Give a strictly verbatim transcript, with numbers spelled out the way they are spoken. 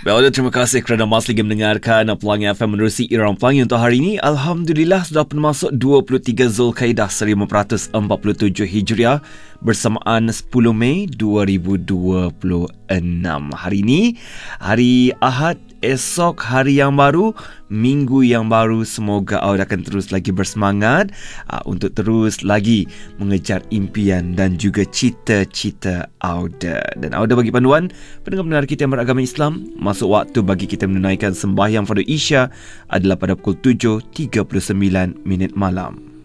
Baiklah, terima kasih kerana masih lagi mendengarkan Pelangi F M menerusi Irama Pelangi untuk hari ini. Alhamdulillah sudah pun masuk dua puluh tiga Zulkaidah seribu empat ratus empat puluh tujuh Hijriah bersamaan sepuluh Mei dua ribu dua puluh enam. Hari ini hari Ahad, esok hari yang baru, minggu yang baru. Semoga awak akan terus lagi bersemangat uh, untuk terus lagi mengejar impian dan juga cita-cita Auda. Dan Auda bagi panduan pendengar-pendengar kita yang beragama Islam, masuk waktu bagi kita menunaikan sembahyang fardu Isya adalah pada pukul tujuh tiga puluh sembilan minit malam.